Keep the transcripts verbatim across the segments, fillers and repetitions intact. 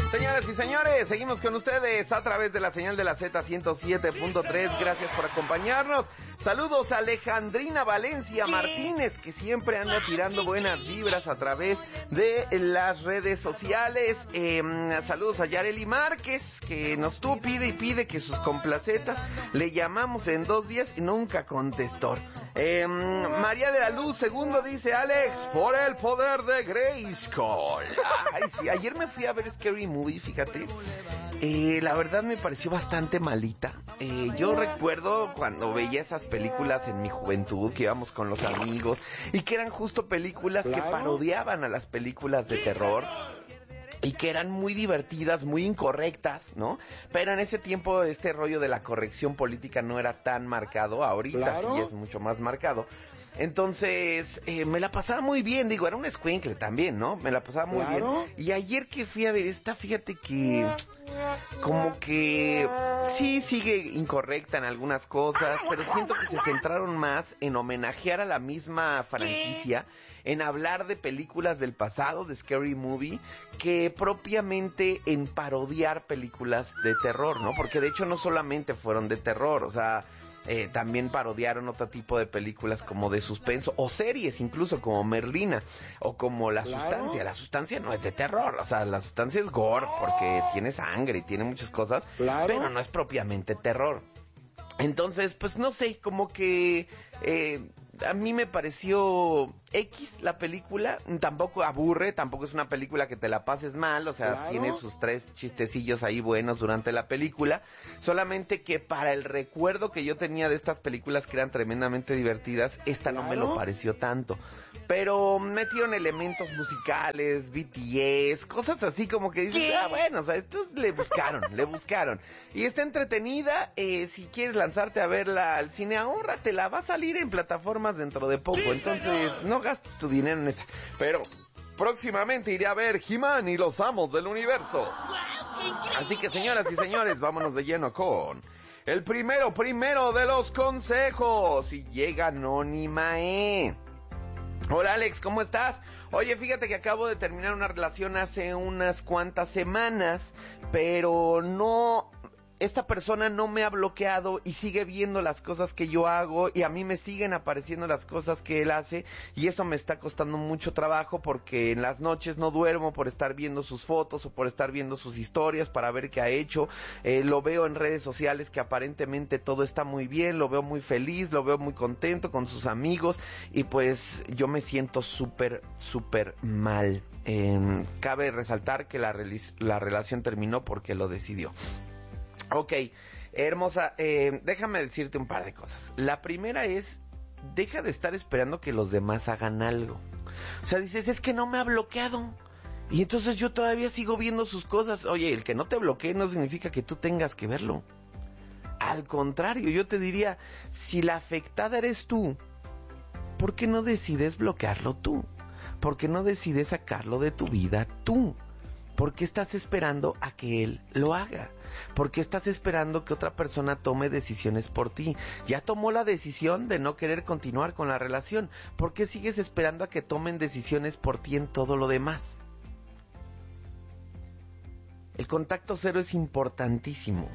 Señoras y señores, seguimos con ustedes a través de la señal de la Z ciento siete punto tres. Gracias por acompañarnos. Saludos a Alejandrina Valencia Martínez, que siempre anda tirando buenas vibras a través de las redes sociales. Eh, saludos a Yareli Márquez, que nos estuvo pide y pide que sus complacetas. Le llamamos en dos días y nunca contestó. Eh, María de la Luz Segundo dice: Alex, por el poder de Grayskull. Ay, sí, ayer me fui a ver Scary Movie, fíjate. Eh, la verdad me pareció bastante malita. Eh, yo recuerdo cuando veía esas películas en mi juventud, que íbamos con los amigos, y que eran justo películas ¿Claro? que parodiaban a las películas de terror. Y que eran muy divertidas, muy incorrectas, ¿no? Pero en ese tiempo este rollo de la corrección política no era tan marcado. Ahorita ¿Claro? sí es mucho más marcado. Entonces, eh, me la pasaba muy bien. Digo, era un escuincle también, ¿no? Me la pasaba muy ¿Claro? bien. Y ayer que fui a ver esta, fíjate que como que sí sigue incorrecta en algunas cosas, pero siento que se centraron más en homenajear a la misma franquicia, en hablar de películas del pasado, de Scary Movie, que propiamente en parodiar películas de terror, ¿no? Porque de hecho no solamente fueron de terror, o sea, Eh, también parodiaron otro tipo de películas como de suspenso o series incluso como Merlina o como La claro. Sustancia. La Sustancia no es de terror, o sea, La Sustancia es gore porque tiene sangre y tiene muchas cosas, claro. pero no es propiamente terror. Entonces, pues no sé, como que eh, a mí me pareció X la película, tampoco aburre, tampoco es una película que te la pases mal, o sea, claro. tiene sus tres chistecillos ahí buenos durante la película, solamente que para el recuerdo que yo tenía de estas películas que eran tremendamente divertidas, esta claro. no me lo pareció tanto, pero metieron elementos musicales, B T S, cosas así como que dices, ah, bueno, o sea, estos le buscaron, le buscaron, y está entretenida. Eh, si quieres lanzarte a verla al cine, ahórratela, va a salir en plataformas dentro de poco, sí, entonces señor. No gastes tu dinero en esa, pero próximamente iré a ver He-Man y los Amos del Universo. Así que, señoras y señores, vámonos de lleno con el primero, primero de los consejos, y llega Anónimae. Hola Alex, ¿cómo estás? Oye, fíjate que acabo de terminar una relación hace unas cuantas semanas, pero no... Esta persona no me ha bloqueado y sigue viendo las cosas que yo hago y a mí me siguen apareciendo las cosas que él hace y eso me está costando mucho trabajo porque en las noches no duermo por estar viendo sus fotos o por estar viendo sus historias para ver qué ha hecho. Eh, lo veo en redes sociales que aparentemente todo está muy bien, lo veo muy feliz, lo veo muy contento con sus amigos y pues yo me siento súper, súper mal. Eh, cabe resaltar que la, la relación terminó porque lo decidió. Ok, hermosa, eh, déjame decirte un par de cosas. La primera es, deja de estar esperando que los demás hagan algo. O sea, dices, es que no me ha bloqueado. Y entonces yo todavía sigo viendo sus cosas. Oye, el que no te bloquee no significa que tú tengas que verlo. Al contrario, yo te diría, si la afectada eres tú, ¿por qué no decides bloquearlo tú? ¿Por qué no decides sacarlo de tu vida tú? ¿Por qué estás esperando a que él lo haga? ¿Por qué estás esperando que otra persona tome decisiones por ti? Ya tomó la decisión de no querer continuar con la relación. ¿Por qué sigues esperando a que tomen decisiones por ti en todo lo demás? El contacto cero es importantísimo.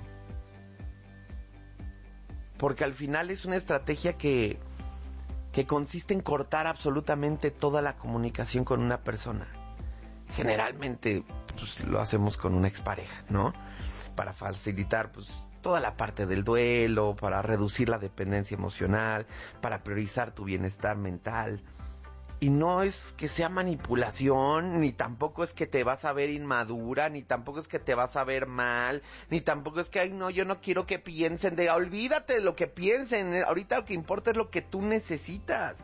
Porque al final es una estrategia que, que consiste en cortar absolutamente toda la comunicación con una persona. Generalmente pues lo hacemos con una expareja, ¿no? Para facilitar pues toda la parte del duelo, para reducir la dependencia emocional, para priorizar tu bienestar mental. Y no es que sea manipulación, ni tampoco es que te vas a ver inmadura, ni tampoco es que te vas a ver mal, ni tampoco es que, ay no, yo no quiero que piensen de, olvídate de lo que piensen, ahorita lo que importa es lo que tú necesitas.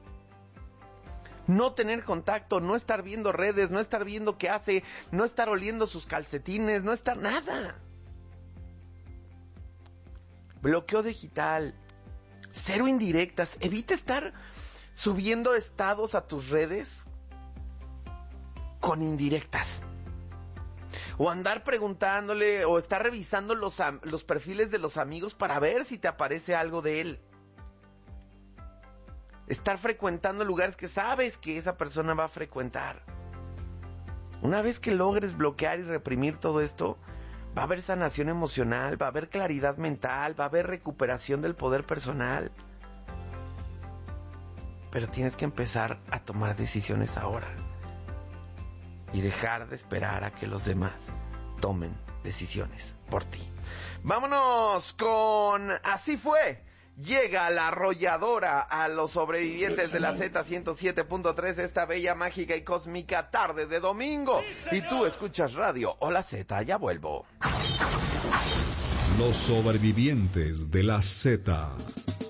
No tener contacto, no estar viendo redes, no estar viendo qué hace, no estar oliendo sus calcetines, no estar nada. Bloqueo digital, cero indirectas, evita estar subiendo estados a tus redes con indirectas. O andar preguntándole, o estar revisando los, los perfiles de los amigos para ver si te aparece algo de él. Estar frecuentando lugares que sabes que esa persona va a frecuentar. Una vez que logres bloquear y reprimir todo esto, va a haber sanación emocional, va a haber claridad mental, va a haber recuperación del poder personal. Pero tienes que empezar a tomar decisiones ahora y dejar de esperar a que los demás tomen decisiones por ti. Vámonos con Así Fue. Llega la arrolladora a los sobrevivientes de la Z ciento siete punto tres, esta bella, mágica y cósmica tarde de domingo. Y tú escuchas Radio Hola Z, ya vuelvo. Los sobrevivientes de la Z.